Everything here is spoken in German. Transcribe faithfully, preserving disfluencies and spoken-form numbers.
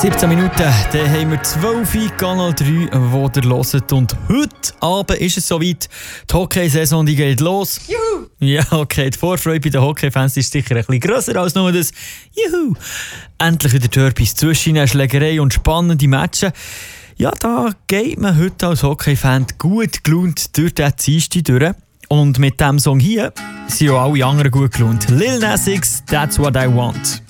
siebzehn Minuten, dann haben wir zwölf Kanal drei, wo ihr hört. Und heute Abend ist es soweit. Die Hockey-Saison die geht los. Juhu! Ja, okay, die Vorfreude bei den Hockey-Fans ist sicher ein bisschen grösser als nur das Juhu! Endlich wieder Derbys, zwischen Schlägerei und spannende Matches. Ja, da geht man heute als Hockey-Fan gut gelaunt durch den Dienstag durch. Und mit diesem Song hier sind auch alle anderen gut gelaunt. Lil Nas X, That's What I Want.